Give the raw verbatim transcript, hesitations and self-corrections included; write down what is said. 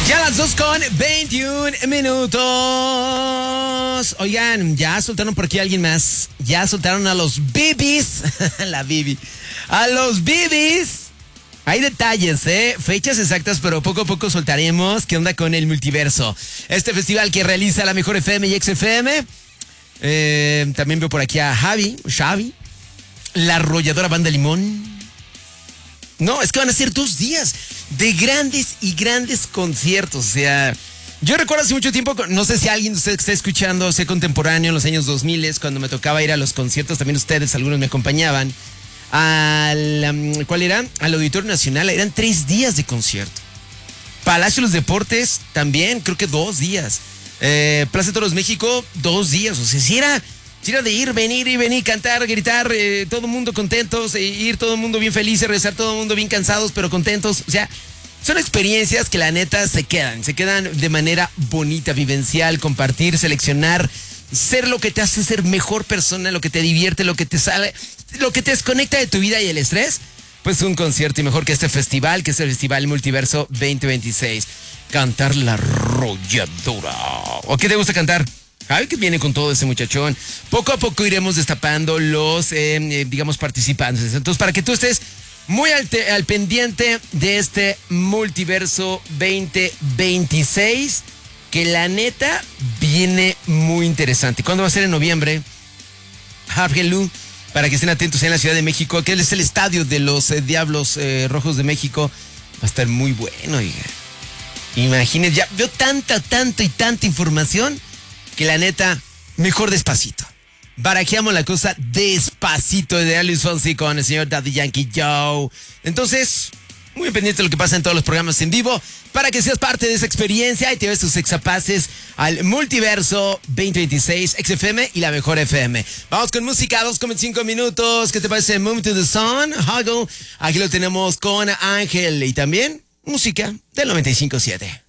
Ya las dos con veintiún minutos. Oigan, ya soltaron por aquí a alguien más. Ya soltaron a los bibis. La bibi. A los bibis. Hay detalles, ¿eh? Fechas exactas, pero poco a poco soltaremos. ¿Qué onda con el multiverso? Este festival que realiza la Mejor F M y X F M. Eh, también veo por aquí a Javi, Xavi. La arrolladora Banda Limón. No, es que van a ser dos días de grandes y grandes conciertos. O sea, yo recuerdo hace mucho tiempo, no sé si alguien de ustedes que está escuchando, sea contemporáneo en los años dos mil, cuando me tocaba ir a los conciertos, también ustedes, algunos me acompañaban, al, ¿cuál era? Al Auditorio Nacional, eran tres días de concierto. Palacio de los Deportes, también, creo que dos días. Eh, Plaza de Toros México, dos días. O sea, si era... Si era de ir, venir y venir, cantar, gritar, eh, todo el mundo contentos, e ir todo el mundo bien feliz, regresar todo el mundo bien cansados, pero contentos. O sea, son experiencias que la neta se quedan, se quedan de manera bonita, vivencial, compartir, seleccionar, ser lo que te hace ser mejor persona, lo que te divierte, lo que te sale, lo que te desconecta de tu vida y el estrés. Pues un concierto y mejor que este festival, que es el Festival Multiverso veinte veintiséis. Cantar la arrolladora. ¿O qué te gusta cantar? Javi, que viene con todo ese muchachón. Poco a poco iremos destapando los, eh, eh, digamos, participantes. Entonces, para que tú estés muy al, te, al pendiente de este Multiverso veinte veintiséis, que la neta viene muy interesante. ¿Cuándo va a ser? En noviembre. Hargelú, para que estén atentos en la Ciudad de México, que es el estadio de los eh, Diablos eh, Rojos de México. Va a estar muy bueno, oiga. Imagínense, ya veo tanta, tanto y tanta información que la neta, mejor despacito. Barajeamos la cosa despacito de Luis Fonsi con el señor Daddy Yankee Joe. Entonces, muy pendiente de lo que pasa en todos los programas en vivo para que seas parte de esa experiencia y te ves tus sexapaces al Multiverso veinte veintiséis, X F M y la Mejor F M. Vamos con música, dos con cinco minutos. ¿Qué te parece? Move to the Sun, Huggle. Aquí lo tenemos con Ángel y también música del noventa y cinco siete.